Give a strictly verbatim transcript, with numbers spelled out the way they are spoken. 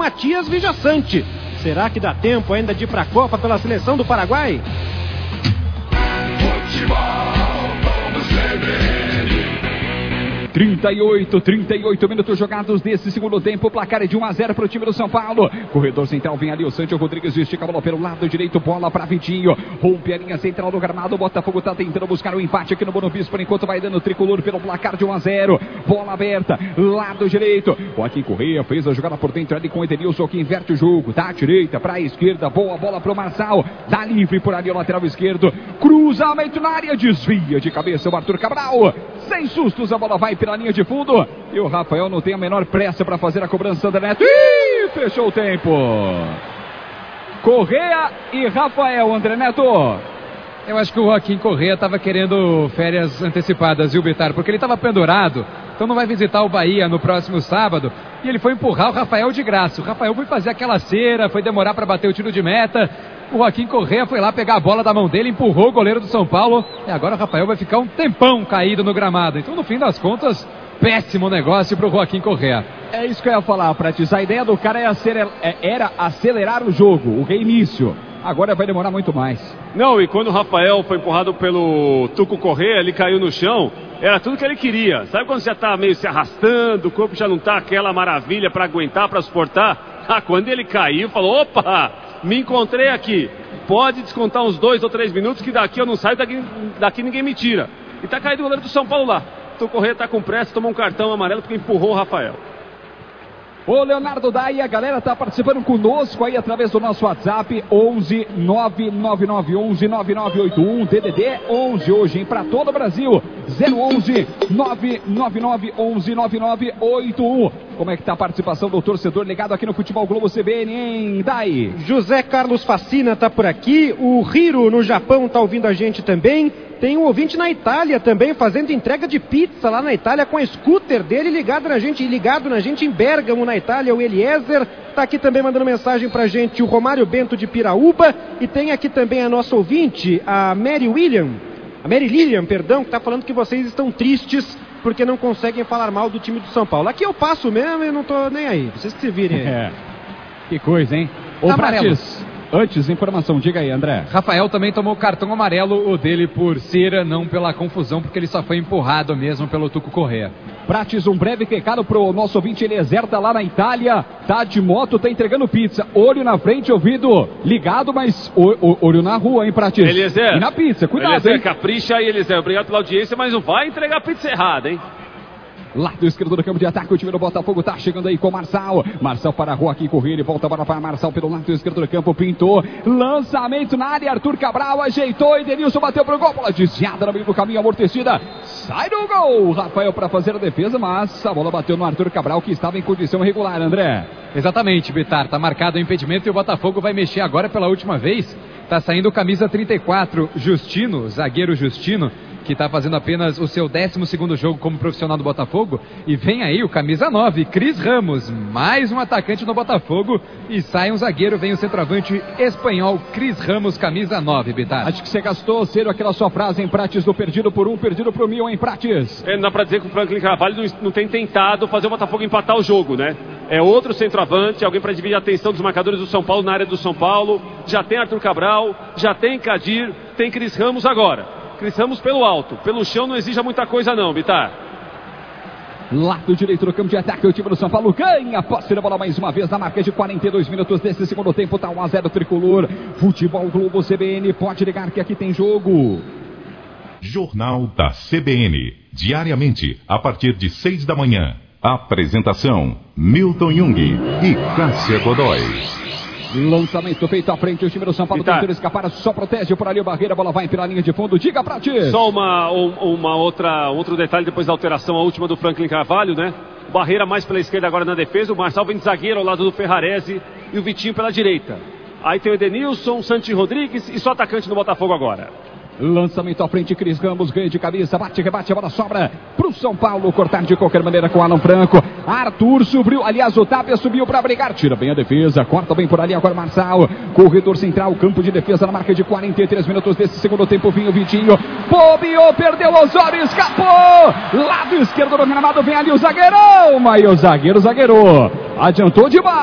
Matias Vijaçante. Será que dá tempo ainda de ir para a Copa pela seleção do Paraguai? trinta e oito, trinta e oito minutos jogados nesse segundo tempo. O placar é de um a zero para o time do São Paulo. Corredor central vem ali o Sancho Rodrigues, estica a bola pelo lado direito, bola para Vitinho. Rompe a linha central do gramado. O Botafogo está tentando buscar o empate aqui no Morumbi. Por enquanto vai dando o tricolor pelo placar de um a zero. Bola aberta, lado direito. Joaquim Correa fez a jogada por dentro ali com o Edenilson, que inverte o jogo. Da direita para a esquerda, boa bola para o Marçal. Dá livre por ali o lateral esquerdo. Cruzamento na área, desvia de cabeça o Arthur Cabral. Sem sustos, a bola vai pela linha de fundo. E o Rafael não tem a menor pressa para fazer a cobrança da Neto. Ih, fechou o tempo. Correa e Rafael, André Neto. Eu acho que o Joaquim Correa estava querendo férias antecipadas, viu, Bitar? Porque ele estava pendurado, então não vai visitar o Bahia no próximo sábado. E ele foi empurrar o Rafael de graça. O Rafael foi fazer aquela cera, foi demorar para bater o tiro de meta. O Joaquim Correa foi lá pegar a bola da mão dele, empurrou o goleiro do São Paulo. E agora o Rafael vai ficar um tempão caído no gramado. Então, no fim das contas, péssimo negócio para o Joaquim Correa. É isso que eu ia falar, Prates. A ideia do cara é acelerar, era acelerar o jogo, o reinício. Agora vai demorar muito mais. Não, e quando o Rafael foi empurrado pelo Tuco Correa, ele caiu no chão, era tudo que ele queria. Sabe quando você já tá meio se arrastando, o corpo já não tá aquela maravilha para aguentar, para suportar? Ah, quando ele caiu, falou, opa, me encontrei aqui. Pode descontar uns dois ou três minutos que daqui eu não saio, daqui, daqui ninguém me tira. E tá caído o goleiro do São Paulo lá. O Correa tá com pressa, tomou um cartão amarelo porque empurrou o Rafael. Ô Leonardo Dai, a galera tá participando conosco aí através do nosso WhatsApp onze nove nove nove onze nove nove oito um, D D D onze hoje, hein, pra todo o Brasil. zero onze nove nove nove onze nove nove oito um. Como é que tá a participação do torcedor ligado aqui no Futebol Globo C B N, hein, Dai? José Carlos Facina tá por aqui, o Hiro no Japão tá ouvindo a gente também. Tem um ouvinte na Itália também, fazendo entrega de pizza lá na Itália com a scooter dele ligado na gente, ligado na gente em Bérgamo, na Itália, o Eliezer. Tá aqui também mandando mensagem pra gente o Romário Bento de Piraúba. E tem aqui também a nossa ouvinte, a Mary William, a Mary Lilian, perdão, que tá falando que vocês estão tristes porque não conseguem falar mal do time do São Paulo. Aqui eu passo mesmo e não tô nem aí, vocês que se virem aí. É, que coisa, hein? Ô, Prates, antes, informação, diga aí, André. Rafael também tomou cartão amarelo, o dele por cera, não pela confusão, porque ele só foi empurrado mesmo pelo Tuco Correa. Prates, um breve recado pro nosso ouvinte Eliezer, tá lá na Itália, tá de moto, tá entregando pizza. Olho na frente, ouvido ligado, mas o, o, olho na rua, hein, Prates? Eliezer. E na pizza, cuidado, Eliezer, hein? capricha aí, Eliezer. Obrigado pela audiência, mas não vai entregar a pizza errada, hein? Lado esquerdo do campo de ataque, o time do Botafogo tá chegando aí com o Marçal. Marçal para a rua aqui, correr, ele volta agora para Marçal pelo lado esquerdo do campo, pintou. Lançamento na área, Arthur Cabral ajeitou, Edenilson bateu pro gol, bola desviada no meio do caminho, amortecida. Sai do gol, Rafael para fazer a defesa, mas a bola bateu no Arthur Cabral, que estava em condição regular, André. Exatamente, Bitar, tá marcado o impedimento e o Botafogo vai mexer agora pela última vez. Tá saindo camisa trinta e quatro, Justino, zagueiro Justino, que está fazendo apenas o seu décimo segundo jogo como profissional do Botafogo. E vem aí o camisa nove, Cris Ramos, mais um atacante no Botafogo. E sai um zagueiro, vem o centroavante espanhol, Cris Ramos, camisa nove, Bitar. Acho que você gastou cedo aquela sua frase em Prates do perdido por um, perdido por mil, em Prates. É, não dá pra dizer que o Franklin Carvalho não, não tem tentado fazer o Botafogo empatar o jogo, né? É outro centroavante, alguém para dividir a atenção dos marcadores do São Paulo na área do São Paulo. Já tem Arthur Cabral, já tem Kadir, tem Cris Ramos agora. Cris Ramos pelo alto, pelo chão não exija muita coisa não, Bitar. Lado direito do campo de ataque, o time do São Paulo ganha a posse da bola mais uma vez na marca de quarenta e dois minutos desse segundo tempo, tá um a zero tricolor. Futebol Globo C B N, pode ligar que aqui tem jogo. Jornal da C B N, diariamente a partir de seis da manhã. Apresentação, Milton Jung e Cássia Godoy. Lançamento feito à frente, o time do São Paulo tentando escapar, só protege por ali o Barreira, a bola vai pela linha de fundo, diga pra ti. Só uma, uma outra, outro detalhe depois da alteração, a última do Franklin Carvalho, né? Barreira mais pela esquerda agora na defesa, o Marçal vem de zagueiro ao lado do Ferrarese e o Vitinho pela direita. Aí tem o Edenilson, Santi Rodrigues e só atacante no Botafogo agora. Lançamento à frente, Cris Ramos, ganha de cabeça, bate, rebate, a bola sobra pro São Paulo, cortar de qualquer maneira com Alan Franco. Arthur subiu, aliás, o Tapia subiu para brigar, tira bem a defesa, corta bem por ali agora Marçal, corredor central, campo de defesa na marca de quarenta e três minutos desse segundo tempo, vinha o Vitinho, bobeou, perdeu o Osório, escapou, lado esquerdo do gramado, vem ali o zagueirão, mas o zagueiro zagueirou, adiantou demais.